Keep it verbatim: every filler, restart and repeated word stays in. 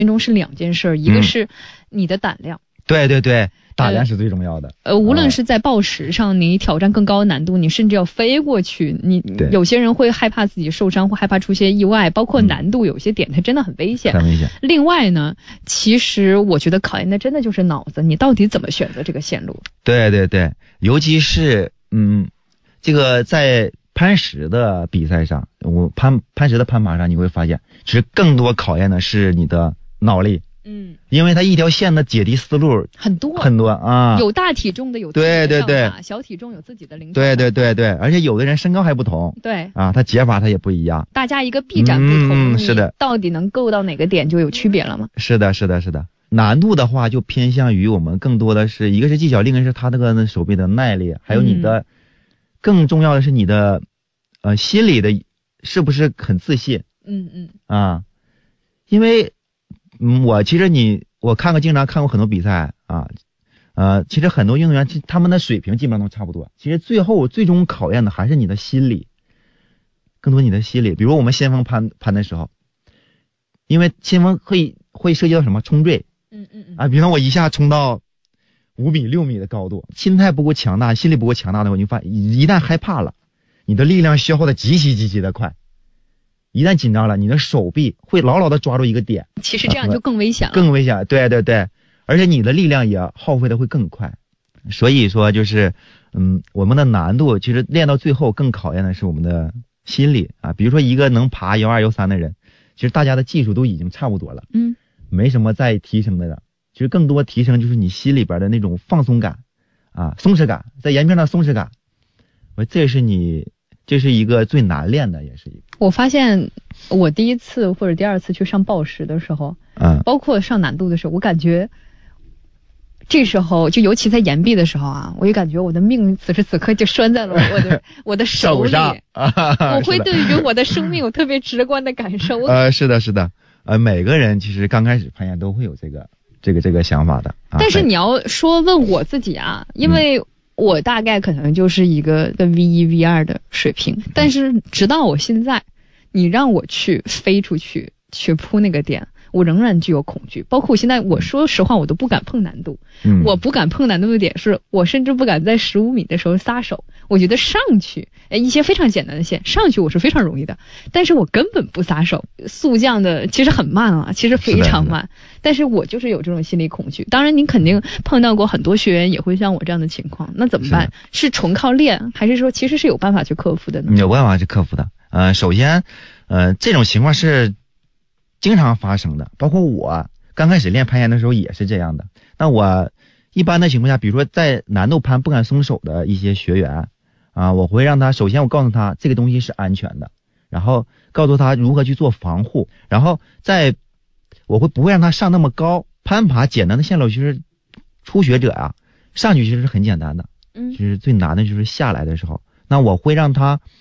运动是两件事，一个是你的胆量。 嗯、对对对。胆量是最重要的。 呃，无论是在抱石上，你挑战更高难度，你甚至要飞过去，你有些人会害怕自己受伤，或害怕出现意外，包括难度有些点它真的很危险。 很危险。 另外呢，其实我觉得考验的真的就是脑子，你到底怎么选择这个线路？ 对对对，尤其是嗯，这个在攀石的比赛上，我攀攀石的攀爬上，你会发现，其实更多考验的是你的脑力。嗯，因为它一条线的解题思路很多很多啊， 有大体重的，有对对对， 小体重有自己的灵活， 对对对对，而且有的人身高还不同， 对啊，他解法他也不一样， 大家一个臂展不同， 嗯，是的， 到底能够到哪个点就有区别了吗？ 是的，是的，是的。难度的话就偏向于我们更多的是一个是技巧，另一个是他那个手臂的耐力，还有你的，嗯、更重要的是你的呃心理的是不是很自信？ 嗯嗯啊，因为嗯我其实你。我看过，经常看过很多比赛啊，呃，其实很多运动员他们的水平基本上都差不多。其实最后最终考验的还是你的心理，更多你的心理。比如我们先锋攀攀的时候，因为先锋会会涉及到什么冲坠， 嗯嗯嗯， 啊，比如说我一下冲到五米六米的高度，心态不够强大，心理不够强大的话，你发现一旦害怕了，你的力量消耗的极其极其的快。一旦紧张了，你的手臂会牢牢的抓住一个点， 其实这样就更危险了， 更危险，对对对，而且你的力量也耗费的会更快，所以说就是，嗯，我们的难度其实练到最后更考验的是我们的心理啊。比如说一个能爬幺二幺三的人，其实大家的技术都已经差不多了， 嗯， 没什么再提升的了，其实更多提升就是你心里边的那种放松感啊，松弛感，在岩壁上的松弛感，我这是你。这是一个最难练的，也是一个。 我发现我第一次或者第二次去上抱石的时候， 嗯， 包括上难度的时候，我感觉这时候就尤其在岩壁的时候啊，我就感觉我的命此时此刻就拴在了我的我的手里， 手啊、 我会对于我的生命有特别直观的感受。 呃，是的，是的，呃，每个人其实刚开始攀岩都会有这个这个这个想法的。啊、 但是你要说问我自己啊，因为、嗯。我大概可能就是一个 V 一 V 二的水平，但是直到我现在，你让我去飞出去去扑那个点，我仍然具有恐惧。包括我现在，我说实话，我都不敢碰难度。嗯，我不敢碰难度的点是，我甚至不敢在十五米的时候撒手。我觉得上去，一些非常简单的线上去我是非常容易的，但是我根本不撒手。速降的其实很慢啊，其实非常慢。但是我就是有这种心理恐惧。当然，您肯定碰到过很多学员也会像我这样的情况，那怎么办？是, 是纯靠练，还是说其实是有办法去克服的呢？ 有办法去克服的。呃，首先，呃，这种情况是经常发生的，包括我刚开始练攀岩的时候也是这样的。那我一般的情况下，比如说在难度攀不敢松手的一些学员啊，我会让他首先我告诉他这个东西是安全的，然后告诉他如何去做防护，然后在我会不会让他上那么高。攀爬简单的线路，其实初学者啊上去其实是很简单的，嗯，其实最难的就是下来的时候。那我会让他